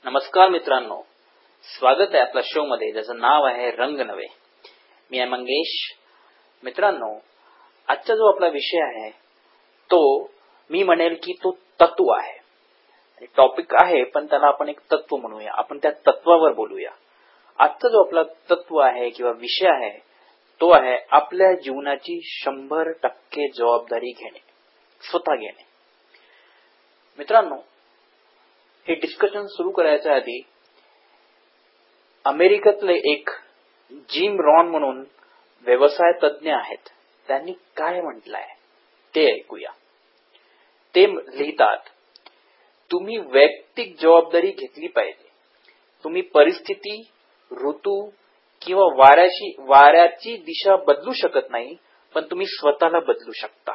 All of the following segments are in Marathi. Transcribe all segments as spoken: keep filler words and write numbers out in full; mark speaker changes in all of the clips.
Speaker 1: नमस्कार मित्रांनो, स्वागत आहे आपल्या शो मध्ये ज्याचं नाव आहे रंग नवे. मी आहे मंगेश. मित्रांनो, आजचा जो आपला विषय आहे तो मी म्हणेल की तो तत्व आहे. टॉपिक आहे पण त्याला आपण एक तत्व म्हणूया. आपण त्या तत्वावर बोलूया. आजचा जो आपला तत्व आहे किंवा विषय आहे तो आहे आपल्या जीवनाची शंभर टक्के जबाबदारी घेणे, स्वतः घेणे. मित्रांनो, हे डिस्कशन सुरू करायच्या आधी अमेरिकेतले एक जिम रॉन म्हणून व्यवसाय तज्ञ आहेत, त्यांनी काय म्हटलंय ते ऐकूया. ते लिहितात, तुम्ही वैयक्तिक जबाबदारी घेतली पाहिजे. तुम्ही परिस्थिती, ऋतू किंवा वाऱ्याची वाऱ्याची दिशा बदलू शकत नाही, पण तुम्ही स्वतःला बदलू शकता.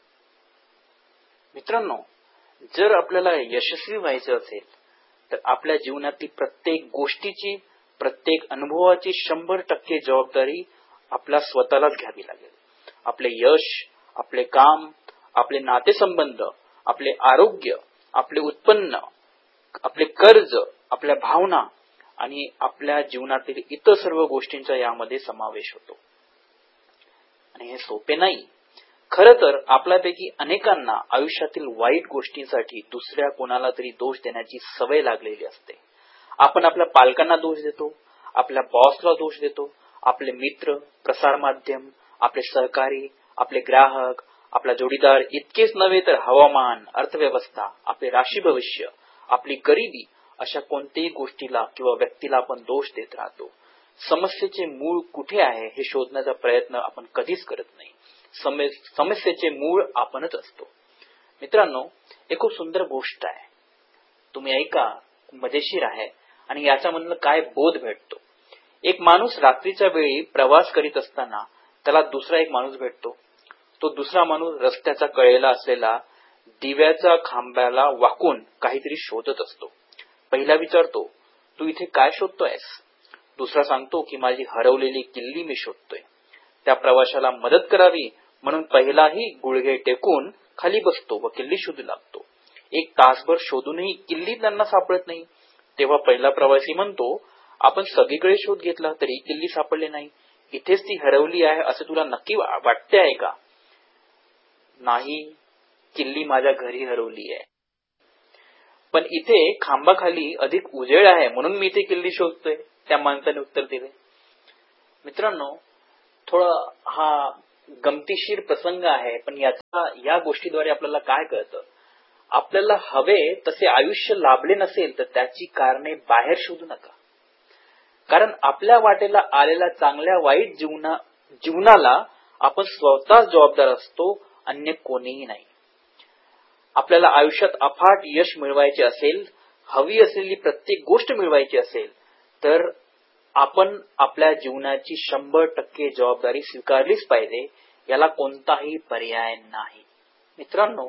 Speaker 1: मित्रांनो, जर आपल्याला यशस्वी व्हायचे असेल तर आपल्या जीवनातील प्रत्येक गोष्टीची, प्रत्येक अनुभवाची शंभर टक्के जबाबदारी आपल्या स्वतःलाच घ्यावी लागेल. आपले यश, आपले काम, आपले नातेसंबंध, आपले आरोग्य, आपले उत्पन्न, आपले कर्ज, आपल्या भावना आणि आपल्या जीवनातील इतर सर्व गोष्टींचा यामध्ये समावेश होतो. आणि हे सोपे नाही. खरं तर आपल्यापैकी अनेकांना आयुष्यातील वाईट गोष्टींसाठी दुसऱ्या कोणाला तरी दोष देण्याची सवय लागलेली असते. आपण आपल्या पालकांना दोष देतो, आपल्या बॉसला दोष देतो, आपले मित्र, प्रसार माध्यम, आपले सहकारी, आपले ग्राहक, आपला जोडीदार, इतकेच नव्हे तर हवामान, अर्थव्यवस्था, आपले राशी भविष्य, आपली गरिबी, अशा कोणत्याही गोष्टीला किंवा व्यक्तीला आपण दोष देत राहतो. समस्येचे मूळ कुठे आहे हे शोधण्याचा प्रयत्न आपण कधीच करत नाही. समस्येचे मूळ आपणच असतो. मित्रांनो, एक खूप सुंदर गोष्ट आहे, तुम्ही ऐका, मजेशीर आहे आणि याच्यामधनं काय बोध भेटतो. एक माणूस रात्रीच्या वेळी प्रवास करीत असताना त्याला दुसरा एक माणूस भेटतो. तो दुसरा माणूस रस्त्याच्या कडेला असलेला दिव्याच्या खांबाला वाकून काहीतरी शोधत असतो. पहिला विचारतो, तू इथे काय शोधतोयस? दुसरा सांगतो की माझी हरवलेली किल्ली मी शोधतोय. त्या प्रवाशाला मदत करावी म्हणून पहिलाही गुडघे टेकून खाली बसतो व किल्ली शोधू लागतो. एक तासभर शोधूनही किल्ली त्यांना सापडत नाही. तेव्हा पहिला प्रवासी म्हणतो, आपण सगळीकडे शोध घेतला तरी किल्ली सापडली नाही. इथेच ती हरवली आहे असं तुला नक्की वाटते आहे का? नाही, किल्ली माझ्या घरी हरवली आहे, पण इथे खांबाखाली अधिक उजेड आहे म्हणून मी इथे किल्ली शोधतोय, त्या माणसाने उत्तर दिले. मित्रांनो, थोडा हा गमतीशीर प्रसंग आहे, पण याचा या गोष्टीद्वारे आपल्याला काय कळतं? आपल्याला हवे तसे आयुष्य लाभले नसेल तर त्याची कारणे बाहेर शोधू नका. कारण आपल्या वाटेला आलेल्या चांगल्या वाईट जीवना जीवनाला आपण स्वतः जबाबदार असतो, अन्य कोणीही नाही. आपल्याला आयुष्यात अफाट यश मिळवायचे असेल, हवी असलेली प्रत्येक गोष्ट मिळवायची असेल तर आपण आपल्या जीवनाची शंभर टक्के जबाबदारी स्वीकारलीच पाहिजे. याला कोणताही पर्याय नाही. मित्रांनो,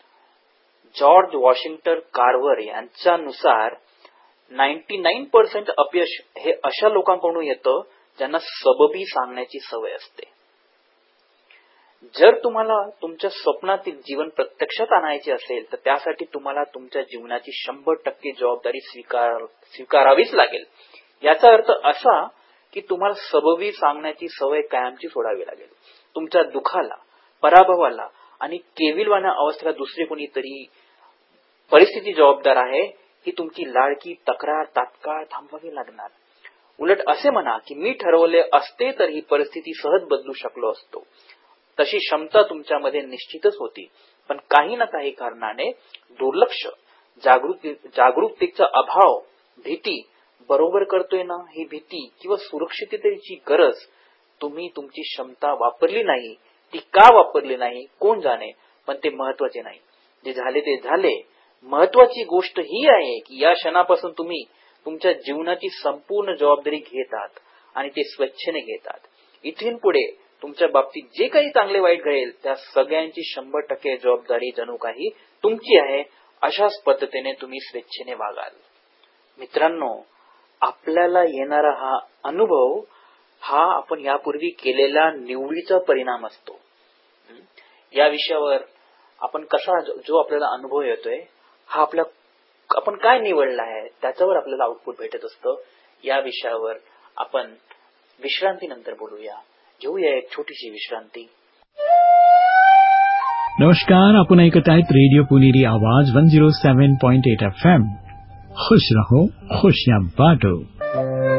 Speaker 1: जॉर्ज वॉशिंग्टन कार्व्हर यांच्यानुसार नव्व्याण्णव टक्के अपयश हे अशा लोकांकडून येतं ज्यांना सबबी सांगण्याची सवय असते. जर तुम्हाला तुमच्या स्वप्नातील जीवन प्रत्यक्षात आणायचे असेल तर त्यासाठी तुम्हाला तुमच्या जीवनाची शंभर टक्के जबाबदारी स्वीकार स्वीकारावीच लागेल. याचा अर्थ असा की तुम्हाला सबबी सांगण्याची सवय कायमची सोडावी लागेल. तुमच्या दुःखाला, पराभवाला आणि केविलवाण्या अवस्थेला दुसरे कोणीतरी परिस्थिती जबाबदार आहे ही तुमची लाडकी तक्रार तात्काळ थांबवावी लागणार. उलट असे म्हणा की मी ठरवले असते तर ही परिस्थिती सहज बदलू शकलो असतो. तशी क्षमता तुमच्यामध्ये निश्चितच होती, पण काही ना काही कारणाने दुर्लक्ष, जागृती जागरूकतेचा अभाव, भीती बरोबर करतोय ना ही भीती किंवा सुरक्षिततेची गरज, तुम्ही तुमची क्षमता वापरली नाही. ती का वापरली नाही कोण जाणे, पण ते महत्वाचे नाही. जे झाले ते झाले. महत्वाची गोष्ट ही आहे की या क्षणापासून तुम्ही तुमच्या जीवनाची संपूर्ण जबाबदारी घेतात आणि ते स्वेच्छेने घेतात. इथून पुढे तुमच्या बाबतीत जे काही चांगले वाईट घडेल त्या सगळ्यांची शंभर टक्के जबाबदारी जणू काही तुमची आहे. अशाच पद्धतीने तुम्ही स्वेच्छेने वागाल. मित्रांनो, आपल्याला येणारा हा अनुभव हा आपण यापूर्वी केलेल्या निवडीचा परिणाम असतो. या विषयावर आपण कसा जो आपल्याला अनुभव येतोय हा आपल्या आपण काय निवडलं आहे त्याच्यावर आपल्याला आउटपुट भेटत असतं. या विषयावर आपण विश्रांतीनंतर बोलूया. घेऊया एक छोटीशी विश्रांती.
Speaker 2: नमस्कार, आपण ऐकत आहेत रेडिओ पुणेरी आवाज वन झिरो सेवन पॉइंट एट एफ एम. खुश रहो, खुशियां बांटो.